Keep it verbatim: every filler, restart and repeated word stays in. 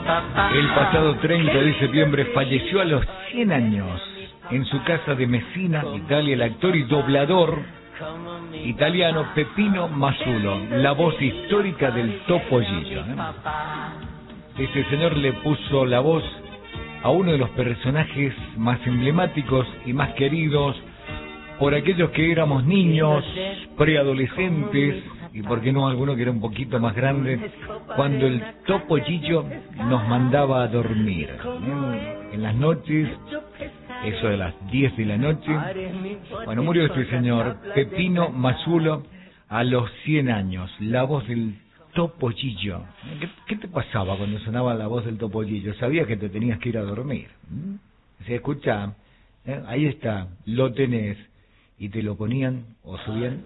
El pasado treinta de septiembre falleció a los cien años en su casa de Messina, Italia, el actor y doblador italiano Peppino Mazzulo, la voz histórica del Topollillo. ¿eh? Este señor le puso la voz a uno de los personajes más emblemáticos y más queridos por aquellos que éramos niños, preadolescentes, y por qué no alguno que era un poquito más grande, cuando el Topollillo nos mandaba a dormir. ¿eh? En las noches, eso de las diez de la noche, bueno, murió este señor, Peppino Mazzulo, a los cien años, la voz del Topollillo. ¿Qué, ¿Qué te pasaba cuando sonaba la voz del Topollillo? Sabías que te tenías que ir a dormir. ¿Mm? Se escucha, ¿eh? Ahí está, lo tenés, y te lo ponían o subían